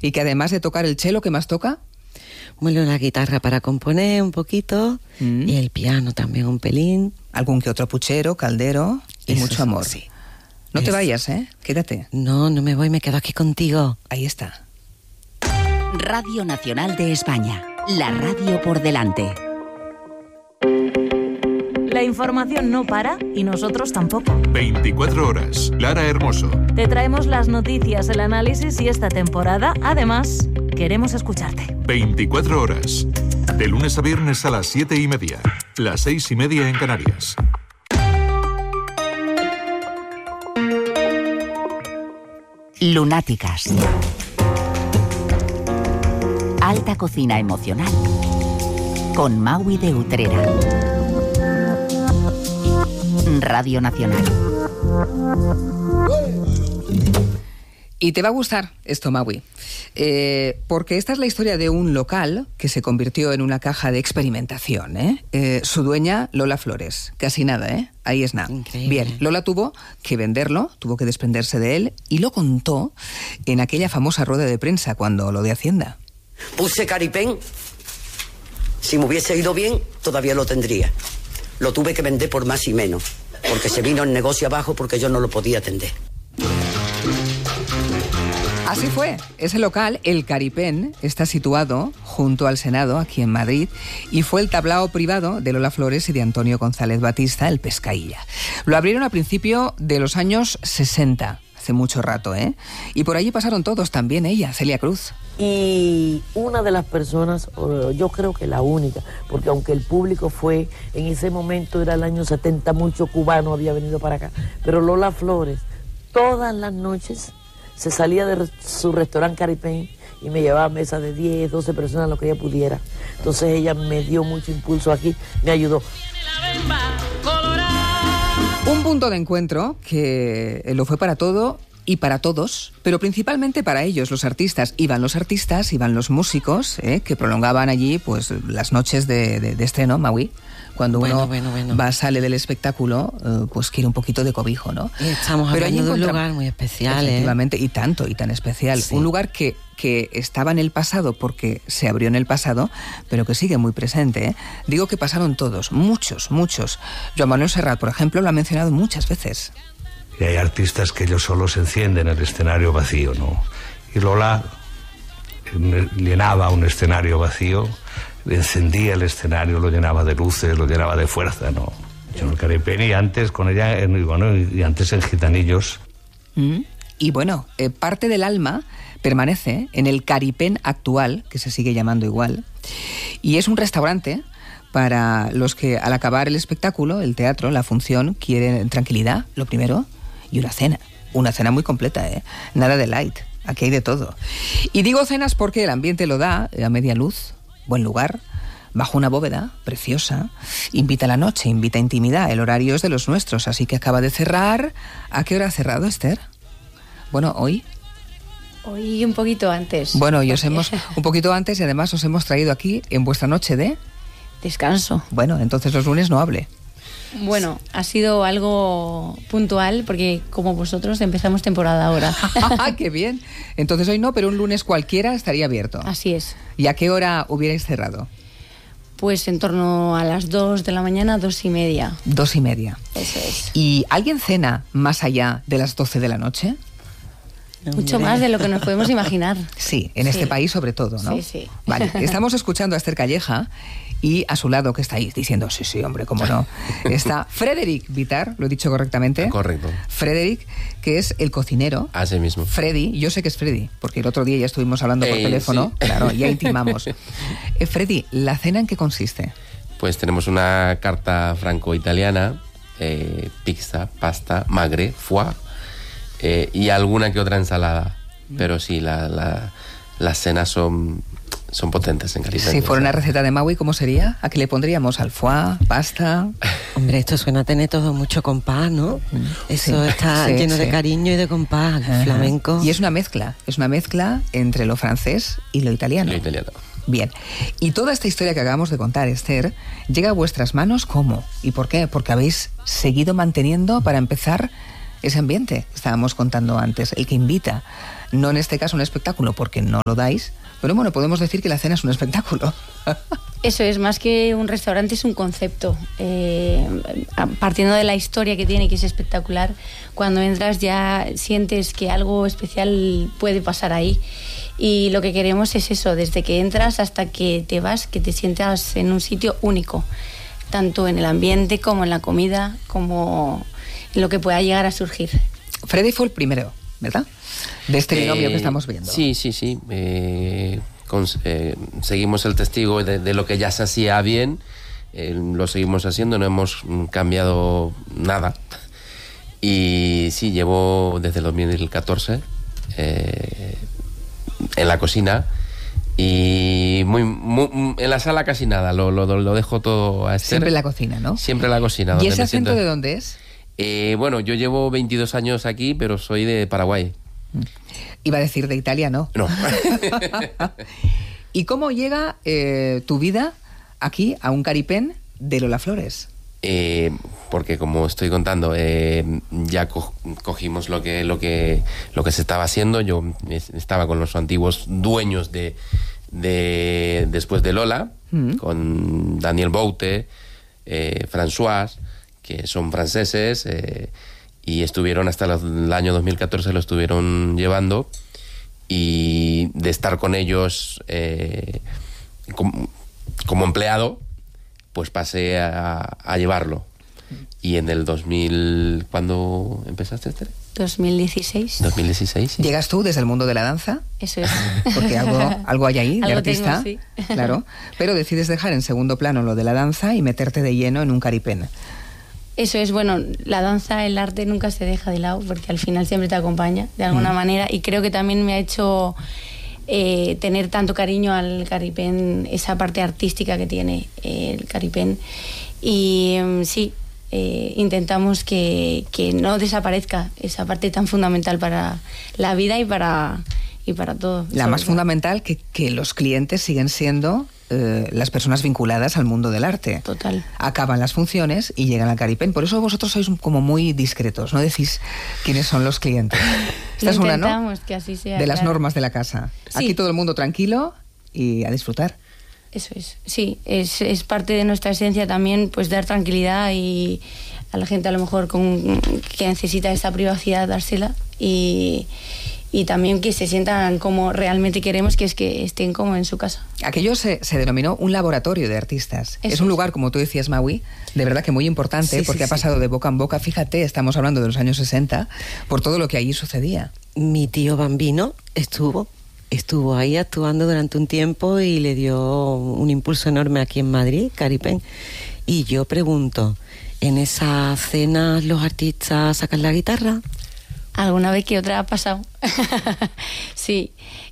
Y que además de tocar el cello, ¿qué más toca? Bueno, la guitarra para componer un poquito y el piano también un pelín. Algún que otro puchero, caldero y Eso mucho amor. Sí. No te vayas, ¿eh? Quédate. No me voy, me quedo aquí contigo. Ahí está. Radio Nacional de España. La radio por delante. La información no para y nosotros tampoco. 24 horas. Lara Hermoso. Te traemos las noticias, el análisis y esta temporada, además, queremos escucharte. 24 horas. De lunes a viernes a las 7:30. Las 6:30 en Canarias. Lunáticas. Alta cocina emocional. Con Maui de Utrera. Radio Nacional. Y te va a gustar esto, Maui, porque esta es la historia de un local que se convirtió en una caja de experimentación, ¿eh? Su dueña, Lola Flores. Casi nada, ¿eh? Ahí es nada. Increíble. Bien, Lola tuvo que venderlo, tuvo que desprenderse de él y lo contó en aquella famosa rueda de prensa cuando lo de Hacienda. Puse Caripén. Si me hubiese ido bien, todavía lo tendría. Lo tuve que vender por más y menos, porque se vino el negocio abajo porque yo no lo podía atender. Así fue. Ese local, el Caripén, está situado junto al Senado, aquí en Madrid, y fue el tablao privado de Lola Flores y de Antonio González Batista, el Pescailla. Lo abrieron a principios de los años 60, hace mucho rato, ¿eh? Y por allí pasaron todos, también ella, Celia Cruz. Y una de las personas, yo creo que la única, porque aunque el público fue, en ese momento era el año 70, mucho cubano había venido para acá, pero Lola Flores, todas las noches se salía de su restaurante Caripén y me llevaba a mesa de 10, 12 personas, lo que ella pudiera. Entonces ella me dio mucho impulso aquí, me ayudó. Un punto de encuentro que lo fue para todo y para todos, pero principalmente para ellos, los artistas. Iban los músicos, que prolongaban allí pues las noches de estreno, Maui. Cuando uno sale del espectáculo, pues quiere un poquito de cobijo, ¿no? Y estamos hablando de un lugar muy especial, efectivamente, y tan especial. Sí. Un lugar que estaba en el pasado porque se abrió en el pasado, pero que sigue muy presente, ¿eh? Digo que pasaron todos, muchos. Joan Manuel Serrat, por ejemplo, lo ha mencionado muchas veces. Y hay artistas que ellos solos encienden el escenario vacío, ¿no? Y Lola llenaba un escenario vacío, encendía el escenario, lo llenaba de luces, lo llenaba de fuerza, ¿no? Yo en el Caripén y antes con ella, y antes en Gitanillos. Y bueno, parte del alma permanece en el Caripén actual, que se sigue llamando igual, y es un restaurante para los que al acabar el espectáculo, el teatro, la función, quieren tranquilidad, lo primero, y una cena muy completa, ¿eh? Nada de light, aquí hay de todo. Y digo cenas porque el ambiente lo da, a media luz, buen lugar, bajo una bóveda preciosa, invita a la noche, invita a intimidad, el horario es de los nuestros, así que acaba de cerrar. ¿A qué hora ha cerrado, Esther? Bueno, hoy un poquito antes. Bueno, y os hemos un poquito antes y además os hemos traído aquí en vuestra noche de descanso. Bueno, entonces los lunes no hable. Bueno, ha sido algo puntual porque como vosotros empezamos temporada ahora. ¡Qué bien! Entonces hoy no, pero un lunes cualquiera estaría abierto. Así es. ¿Y a qué hora hubierais cerrado? Pues en torno a las 2 de la mañana, 2:30. 2:30. Eso es. ¿Y alguien cena más allá de las 12 de la noche? Mucho más de lo que nos podemos imaginar. Sí, en este país sobre todo, ¿no? Sí. Vale, estamos escuchando a Esther Calleja y a su lado, que está ahí diciendo, sí, hombre, cómo no, está Frederic Vitar, ¿lo he dicho correctamente? Correcto. Frederic, que es el cocinero. Así mismo. Freddy, yo sé que es Freddy, porque el otro día ya estuvimos hablando por teléfono, sí. Claro, ya intimamos. Freddy, ¿la cena en qué consiste? Pues tenemos una carta franco-italiana, pizza, pasta, magre, foie, y alguna que otra ensalada. Pero sí, las cenas son potentes en Caripén. Si fuera una receta de Maui, ¿cómo sería? ¿A qué le pondríamos? ¿Al foie? ¿Pasta? Hombre, esto suena a tener todo mucho compás, ¿no? Eso está lleno de cariño y de compás, flamenco. Y es una mezcla entre lo francés y lo italiano. Lo italiano. Bien, y toda esta historia que acabamos de contar, Esther, llega a vuestras manos, ¿cómo? ¿Y por qué? Porque habéis seguido manteniendo, para empezar, ese ambiente que estábamos contando antes, el que invita no en este caso un espectáculo porque no lo dais, pero bueno, podemos decir que la cena es un espectáculo. Eso es, más que un restaurante, es un concepto. Partiendo de la historia que tiene, que es espectacular, cuando entras ya sientes que algo especial puede pasar ahí. Y lo que queremos es eso, desde que entras hasta que te vas, que te sientas en un sitio único, tanto en el ambiente como en la comida, como en lo que pueda llegar a surgir. Freddy fue el primero, ¿verdad? De este binomio que estamos viendo. Sí. Seguimos el testigo de lo que ya se hacía bien, lo seguimos haciendo, no hemos cambiado nada. Y sí, llevo desde el 2014 en la cocina y en la sala casi nada, lo dejo todo a Esther. Siempre en la cocina, ¿no? Siempre en la cocina. ¿Y ese acento de dónde es? Bueno, yo llevo 22 años aquí, pero soy de Paraguay. Iba a decir de Italia, ¿no? No. ¿Y cómo llega tu vida aquí a un Caripén de Lola Flores? Porque como estoy contando, ya cogimos lo que se estaba haciendo. Yo estaba con los antiguos dueños de después de Lola, con Daniel Boute, François, que son franceses, y estuvieron hasta el año 2014, lo estuvieron llevando, y de estar con ellos como empleado, pues pasé a llevarlo. Y en el 2000... ¿Cuándo empezaste, Esther? 2016. 2016, sí. ¿Llegas tú desde el mundo de la danza? Eso es. Porque algo hay ahí, de algo artista. Tengo, sí. Claro. Pero decides dejar en segundo plano lo de la danza y meterte de lleno en un Caripén. Eso es, bueno, la danza, el arte nunca se deja de lado, porque al final siempre te acompaña, de alguna manera. Y creo que también me ha hecho tener tanto cariño al Caripén, esa parte artística que tiene el Caripén. Y sí, intentamos que no desaparezca esa parte tan fundamental para la vida y para todo. La más fundamental, que los clientes siguen siendo las personas vinculadas al mundo del arte. Total. Acaban las funciones y llegan al Caripén. Por eso vosotros sois como muy discretos, no decís quiénes son los clientes. Esta es una, ¿no? Que así sea, de las normas de la casa. Sí. Aquí todo el mundo tranquilo y a disfrutar. Eso es, sí, es parte de nuestra esencia también, pues dar tranquilidad y a la gente a lo mejor que necesita esa privacidad, dársela y también que se sientan como realmente queremos, que es que estén como en su casa. Aquello se denominó un laboratorio de artistas. Es un lugar, como tú decías, Maui, de verdad que muy importante, porque ha pasado de boca en boca. Fíjate, estamos hablando de los años 60, por todo lo que allí sucedía. Mi tío Bambino estuvo ahí actuando durante un tiempo y le dio un impulso enorme aquí en Madrid, Caripén. Y yo pregunto, ¿en esas cenas los artistas sacan la guitarra? Alguna vez que otra ha pasado. Sí.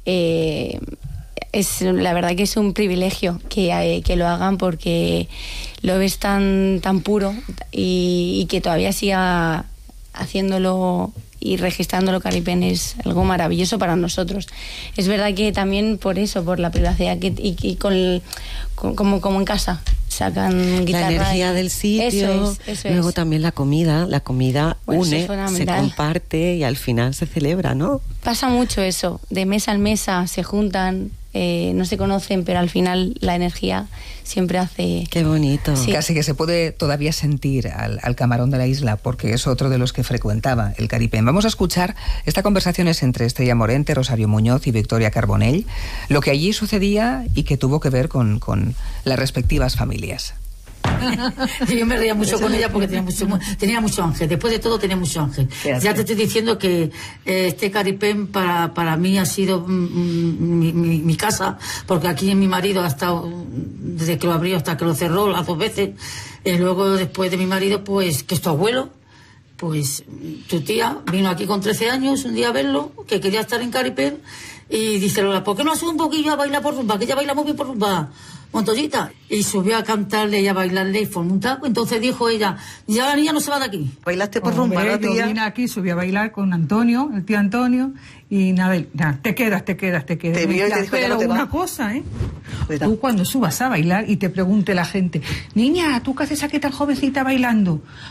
La verdad que es un privilegio que lo hagan, porque lo ves tan puro y que todavía siga haciéndolo y registrándolo Caripén es algo maravilloso para nosotros. Es verdad que también por eso, por la privacidad y como en casa sacan guitarra. La energía del sitio, eso luego es. También la comida Bueno, une, se comparte y al final se celebra, ¿no? Pasa mucho eso, de mesa en mesa se juntan, no se conocen, pero al final la energía siempre hace... Qué bonito. Sí. Casi que se puede todavía sentir al camarón de la isla, porque es otro de los que frecuentaba el Caripén. Vamos a escuchar, esta conversación es entre Estrella Morente, Rosario Muñoz y Victoria Carbonell, lo que allí sucedía y que tuvo que ver con las respectivas familias. Yo me reía mucho con ella porque tenía mucho ángel. Después de todo tenía mucho ángel. Ya te estoy diciendo que este Caripén para mí ha sido mi casa, porque aquí mi marido ha estado desde que lo abrió hasta que lo cerró las 2 veces. Luego después de mi marido, pues que es tu abuelo, pues tu tía vino aquí con 13 años un día a verlo, que quería estar en Caripén, y dice Lola, ¿por qué no haces un poquillo a bailar por rumba? Que ella baila muy bien por rumba, Montoyita. Y subió a cantarle y a bailarle y formó un taco. Entonces dijo ella, ya la niña no se va de aquí. ¿Bailaste por rumba, no, tía? Yo vine aquí, subí a bailar con Antonio, el tío Antonio, y nada, te quedas. Te vio y te dijo, pero no una cosa, Cuidado. Tú cuando subas a bailar y te pregunte la gente, niña, ¿tú qué haces aquí tan jovencita bailando?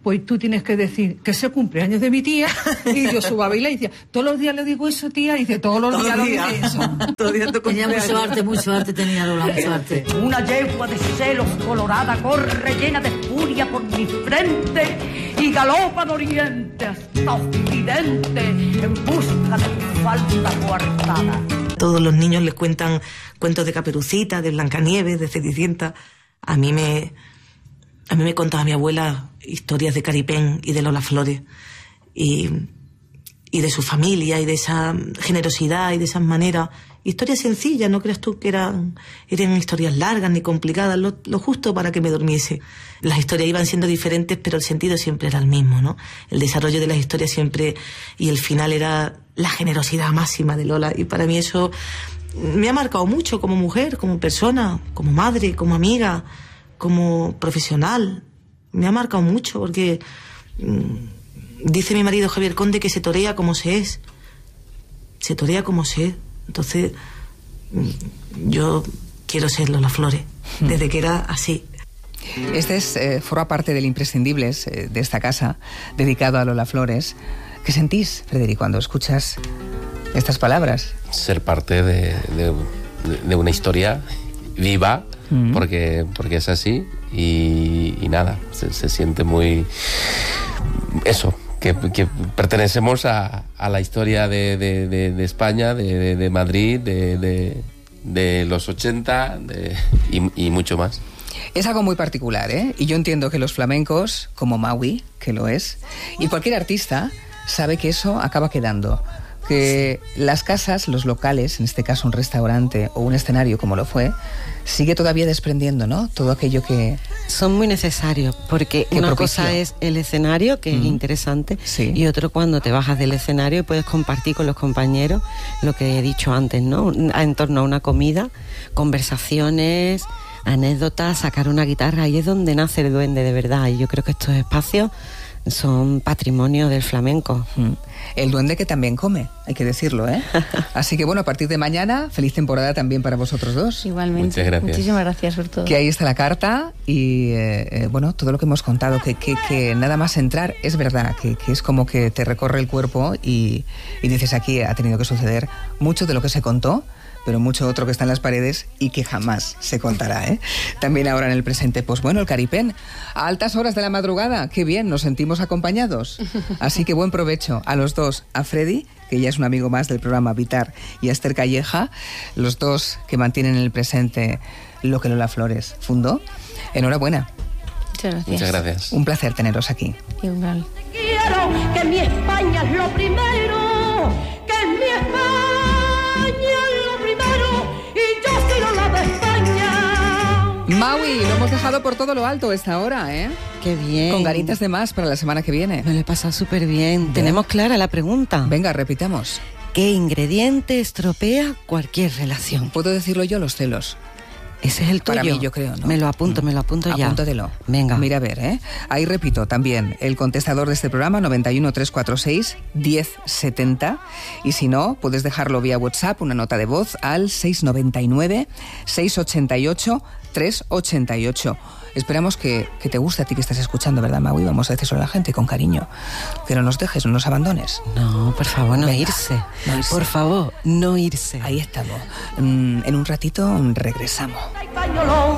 pues tú tienes que decir que es el cumpleaños de mi tía, y yo subo a bailar y decía, todos los días le digo eso, tía, y dice, todos los días lo dice eso. Tenía mucho arte tenía Lola, mucho arte. Una yegua de celos colorada corre llena de furia por mi frente y galopa de oriente hasta occidente en busca de tu falta coartada. Todos los niños les cuentan cuentos de Caperucita, de Blancanieves, de Cenicienta. A mí me contaba mi abuela historias de Caripén y de Lola Flores y de su familia y de esa generosidad y de esas maneras. Historias sencillas, no creas tú que eran historias largas ni complicadas, lo justo para que me durmiese. Las historias iban siendo diferentes, pero el sentido siempre era el mismo, ¿no? El desarrollo de las historias siempre, y el final era la generosidad máxima de Lola. Y para mí eso me ha marcado mucho como mujer, como persona, como madre, como amiga, como profesional. Me ha marcado mucho porque dice mi marido Javier Conde que se torea como se es. Se torea como se es. Entonces yo quiero ser Lola Flores, desde que era así. Este forma parte del Imprescindibles de esta casa, dedicado a Lola Flores. ¿Qué sentís, Frederic, cuando escuchas estas palabras? Ser parte de una historia viva, porque es así, y nada, se siente muy... Eso, que pertenecemos a la historia de España, de Madrid, de los 80 y mucho más. Es algo muy particular, ¿eh? Y yo entiendo que los flamencos, como Maui, que lo es, y cualquier artista sabe que eso acaba quedando. Que las casas, los locales, en este caso un restaurante o un escenario como lo fue, sigue todavía desprendiendo, ¿no? Todo aquello que... Son muy necesarios, porque una cosa es el escenario, que es interesante, sí, y otro cuando te bajas del escenario y puedes compartir con los compañeros lo que he dicho antes, ¿no? En torno a una comida, conversaciones, anécdotas, sacar una guitarra, ahí es donde nace el duende de verdad, y yo creo que estos espacios son patrimonio del flamenco. El duende que también come, hay que decirlo, ¿eh? Así que bueno, a partir de mañana, feliz temporada también para vosotros dos. Igualmente. Muchas gracias. Muchísimas gracias por todo. Que ahí está la carta y bueno, todo lo que hemos contado, que nada más entrar es verdad, que es como que te recorre el cuerpo y dices, aquí ha tenido que suceder mucho de lo que se contó, pero mucho otro que está en las paredes y que jamás se contará, ¿eh? También ahora en el presente, pues bueno, el Caripén, a altas horas de la madrugada, qué bien, nos sentimos acompañados. Así que buen provecho a los dos, a Freddy, que ya es un amigo más del programa Vitar, y a Esther Calleja, los dos que mantienen en el presente lo que Lola Flores fundó. Enhorabuena. Muchas gracias. Muchas gracias. Un placer teneros aquí. Igual. Quiero que mi España es lo primero, que mi España y yo soy Lola de España. Maui, lo hemos dejado por todo lo alto esta hora, ¿eh? Qué bien. Con ganitas de más para la semana que viene. Me lo he pasado súper bien. Tenemos clara la pregunta. Venga, repitamos. ¿Qué ingrediente estropea cualquier relación? ¿Puedo decirlo yo? Los celos. Ese es el tuyo. Para mí, yo creo, ¿no? Me lo apunto ya. Apúntatelo. Venga. Mira, a ver, ¿eh? Ahí repito también el contestador de este programa, 91 346 1070. Y si no, puedes dejarlo vía WhatsApp, una nota de voz al 699 688 388. Esperamos que te guste a ti que estás escuchando, ¿verdad, Maui? Vamos a decirlo a la gente con cariño. Que no nos dejes, no nos abandones. No, por favor, no irse. Por favor, no irse. Ahí estamos. En un ratito regresamos.